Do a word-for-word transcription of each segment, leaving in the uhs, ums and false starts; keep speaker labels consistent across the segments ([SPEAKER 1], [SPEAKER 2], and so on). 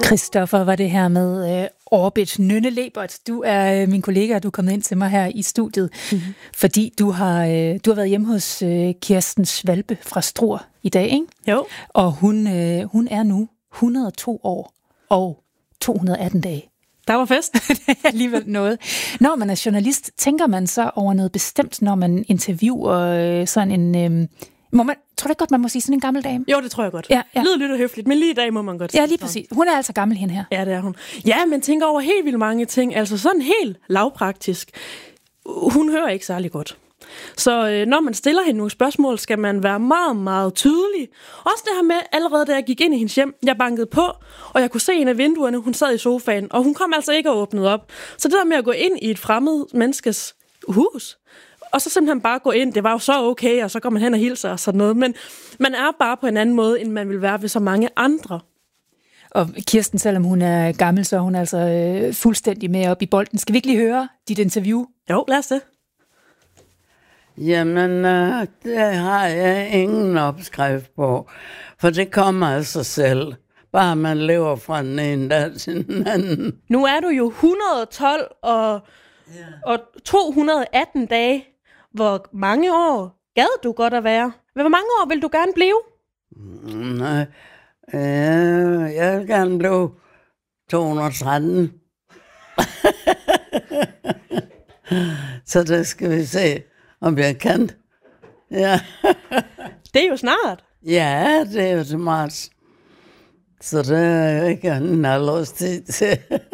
[SPEAKER 1] Christoffer var det her med øh, Orbit. Nynne Lebert, du er øh, min kollega, og du er kommet ind til mig her i studiet, mm-hmm. fordi du har, øh, du har været hjemme hos øh, Kirsten Svalbe fra Struer i dag, ikke?
[SPEAKER 2] Jo.
[SPEAKER 1] Og hun, øh, hun er nu et hundrede og to år og to hundrede og atten dage.
[SPEAKER 2] Der var fest.
[SPEAKER 1] Det er alligevel noget. Når man er journalist, tænker man så over noget bestemt, når man interviewer øh, sådan en... Øh, må man, tror du ikke godt, man må sige sådan en gammel dame?
[SPEAKER 2] Jo, det tror jeg godt.
[SPEAKER 1] Ja, ja.
[SPEAKER 2] Lyder lidt høfligt, men lige i dag må man godt sige.
[SPEAKER 1] Ja, lige præcis. Hun er altså gammel, hende her.
[SPEAKER 2] Ja, det er hun. Ja, men tænker over helt vildt mange ting. Altså sådan helt lavpraktisk. Hun hører ikke særlig godt. Så øh, når man stiller hende nogle spørgsmål, skal man være meget, meget tydelig. Også det her med, allerede da jeg gik ind i hendes hjem, jeg bankede på, og jeg kunne se en af vinduerne, hun sad i sofaen, og hun kom altså ikke og åbnede op. Så det der med at gå ind i et fremmed menneskes hus, og så simpelthen bare gå ind, det var jo så okay, og så går man hen og hilser og sådan noget. Men man er bare på en anden måde, end man vil være ved så mange andre.
[SPEAKER 1] Og Kirsten, selvom hun er gammel, så er hun altså øh, fuldstændig med op i bolden. Skal vi ikke lige høre dit interview?
[SPEAKER 2] Jo, lad os det.
[SPEAKER 3] Jamen, øh, det har jeg ingen opskrift på, for det kommer af sig selv. Bare man lever fra den ene dag til den anden.
[SPEAKER 2] Nu er du jo et hundrede og tolv og, ja. og to hundrede og atten dage. Hvor mange år gad du godt at være? Hvor mange år vil du gerne blive?
[SPEAKER 3] Nej, øh, jeg vil gerne blive to hundrede og tretten. Så det skal vi se, om jeg kan. Ja.
[SPEAKER 2] Det er jo snart.
[SPEAKER 3] Ja, det er jo til marts. Så det er jo ikke en halvårstid til.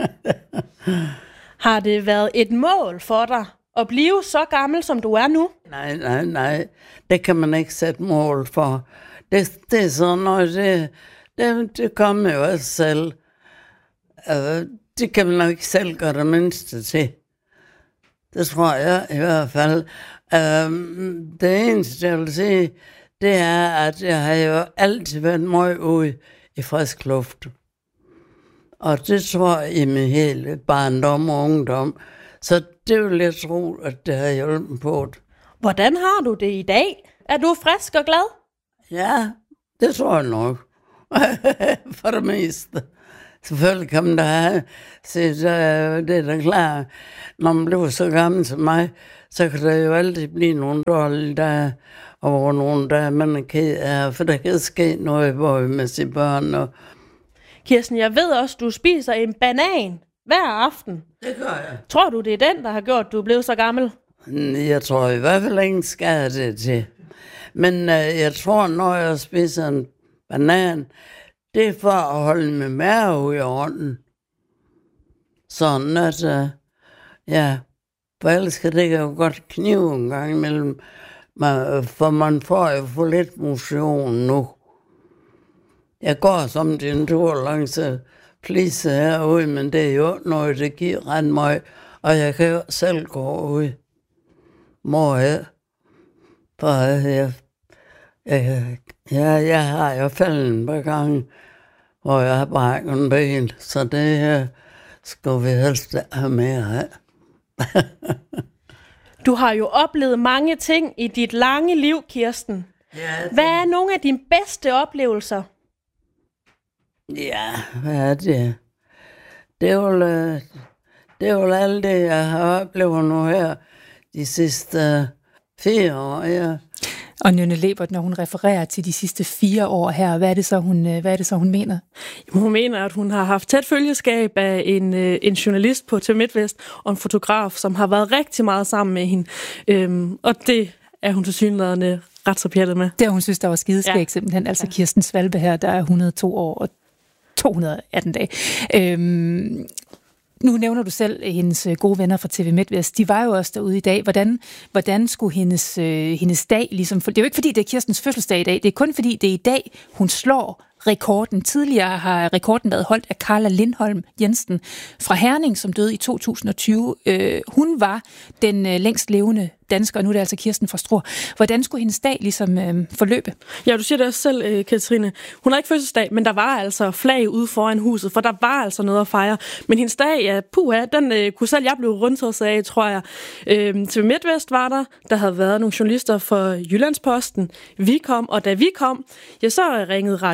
[SPEAKER 2] Har det været et mål for dig at blive så gammel, som du er nu?
[SPEAKER 3] Nej, nej, nej. Det kan man ikke sætte mål for. Det, det er sådan noget, det, det, det kommer jo af sig selv. Uh, det kan man nok ikke selv gøre det mindste til. Det tror jeg i hvert fald. Uh, det eneste, jeg vil sige, det er, at jeg har jo altid været meget ude i frisk luft. Og det tror jeg i min hele barndom og ungdom. Så det vil jeg tro, at det har hjulpet på det.
[SPEAKER 2] Hvordan har du det i dag? Er du frisk og glad?
[SPEAKER 3] Ja, det tror jeg nok. For det meste. Selvfølgelig kan man da have set, det er da klart. Når man bliver så gammel som mig, så kan der jo altid blive nogle dårlige dage, og nogle dage, man er ked af, for der kan ske noget både med sine børn. Og...
[SPEAKER 2] Kirsten, jeg ved også, du spiser en banan hver aften.
[SPEAKER 3] Det gør jeg.
[SPEAKER 2] Tror du, det er den, der har gjort, at du er blevet så gammel?
[SPEAKER 3] Jeg tror i hvert fald ingen skade det til. Men øh, jeg tror, når jeg spiser en banan, det er for at holde min mave i orden. Sådan at, øh, ja, for ellers kan det jo godt knive en gang imellem, for man får jo for lidt motion nu. Jeg går som til en tur langs flise herude, men det er jo noget, det giver ret meget, og jeg kan jo selv gå ud. Mor, jeg, for jeg, jeg, jeg, jeg har jo faldet en par gange, hvor jeg har brækket en ben, så det her skal vi helst have mere af.
[SPEAKER 2] Du har jo oplevet mange ting i dit lange liv, Kirsten.
[SPEAKER 3] Ja, det...
[SPEAKER 2] Hvad er nogle af dine bedste oplevelser?
[SPEAKER 3] Ja, hvad er det? Det er jo, det er jo alt det, jeg har oplevet nu her de sidste fire år. Ja.
[SPEAKER 1] Og Nynne Lebert, når hun refererer til de sidste fire år her, hvad er det så, hun, hvad er det så, hun mener?
[SPEAKER 2] Jamen, hun mener, at hun har haft tæt følgeskab af en, en journalist på T V MidtVest og en fotograf, som har været rigtig meget sammen med hende. Øhm, og det er hun tilsyneladende ret så pjattet med.
[SPEAKER 1] Det hun synes, der var skideskæg, ja. Simpelthen. Altså Kirsten Svalbe her, der er et hundrede og to år og to hundrede og atten dage. Øhm, nu nævner du selv hendes gode venner fra T V MidtVest. De var jo også derude i dag. Hvordan, hvordan skulle hendes, øh, hendes dag ligesom... Det er jo ikke, fordi det er Kirstens fødselsdag i dag. Det er kun, fordi det er i dag, hun slår rekorden. Tidligere har rekorden været holdt af Carla Lindholm Jensen fra Herning, som døde i to tusind og tyve. Øh, hun var den øh, længst levende dansker, og nu er det altså Kirsten fra Struer. Hvordan skulle hendes dag ligesom øh, forløbe? Ja,
[SPEAKER 2] du siger det også selv, øh, Katrine. Hun har ikke fødselsdag, men der var altså flag ude foran huset, for der var altså noget at fejre. Men hendes dag, ja, puha, den øh, kunne selv jeg blive rundt af, tror jeg. Øh, T V MidtVest var der. Der havde været nogle journalister for Jyllandsposten. Vi kom, og da vi kom, ja, så ringede Radio fire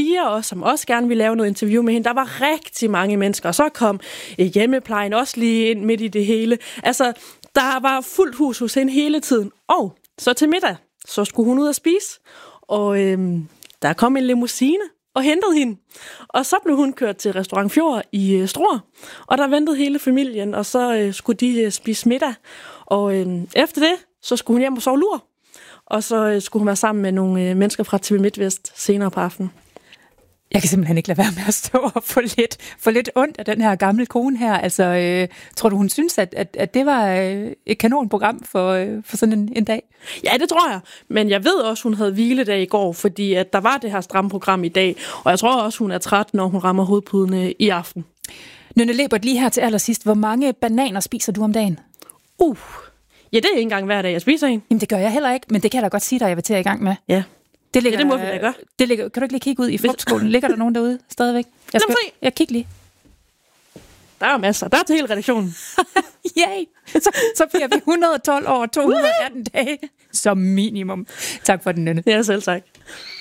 [SPEAKER 2] fire også, som også gerne ville lave noget interview med hende. Der var rigtig mange mennesker, og så kom hjemmeplejen også lige ind midt i det hele. Altså, der var fuldt hus hos hende hele tiden. Og så til middag, så skulle hun ud og spise, og øhm, der kom en limousine og hentede hende. Og så blev hun kørt til Restaurant Fjord i øh, Struer, og der ventede hele familien, og så øh, skulle de øh, spise middag. Og øh, efter det, så skulle hun hjem og sove lur. Og så øh, skulle hun være sammen med nogle øh, mennesker fra T V MidtVest senere på aftenen.
[SPEAKER 1] Jeg kan simpelthen ikke lade være med at stå og få lidt, få lidt ondt af den her gamle kone her. Altså, øh, tror du, hun synes, at, at, at det var øh, et kanonprogram for, øh, for sådan en, en dag?
[SPEAKER 2] Ja, det tror jeg. Men jeg ved også, hun havde hviledag i går, fordi at der var det her stramme program i dag. Og jeg tror også, hun er træt, når hun rammer hovedpuden i aften.
[SPEAKER 1] Nynne Lebert, lige her til allersidst. Hvor mange bananer spiser du om dagen?
[SPEAKER 2] Uh, ja, det er ikke engang hver dag, jeg spiser en.
[SPEAKER 1] Jamen, det gør jeg heller ikke, men det kan jeg da godt sige dig, jeg vil til at i gang med.
[SPEAKER 2] Ja.
[SPEAKER 1] Det, ligger,
[SPEAKER 2] ja, det må vi da gøre.
[SPEAKER 1] Det ligger, kan du ikke lige kigge ud i frugtskålen? Ligger der nogen derude stadigvæk? Jeg skal, jeg kigger lige.
[SPEAKER 2] Der er jo masser. Der er til hele redaktionen.
[SPEAKER 1] Yay! Så, så bliver vi et hundrede og tolv år og to hundrede og atten dage som minimum. Tak for den, Nynne.
[SPEAKER 2] Ja, selv tak.